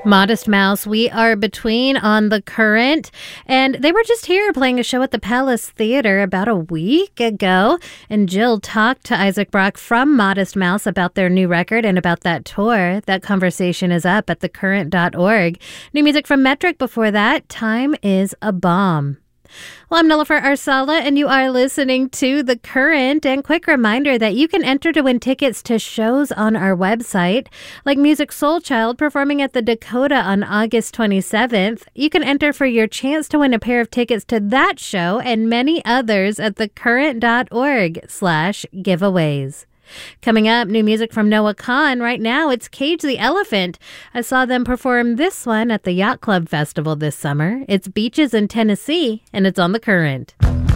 Modest Mouse, we are between on The Current, and they were just here playing a show at the Palace Theater about a week ago, and Jill talked to Isaac Brock from Modest Mouse about their new record and about that tour. That conversation is up at thecurrent.org. New music from Metric before that, Time is a Bomb. Well, I'm Nilofer Arsala, and you are listening to The Current. And quick reminder that you can enter to win tickets to shows on our website, like Music Soul Child performing at the Dakota on August 27th. You can enter for your chance to win a pair of tickets to that show and many others at thecurrent.org/giveaways. Coming up, new music from Noah Kahan. Right now, it's Cage the Elephant. I saw them perform this one at the Yacht Club Festival this summer. It's Beaches in Tennessee, and it's on The Current.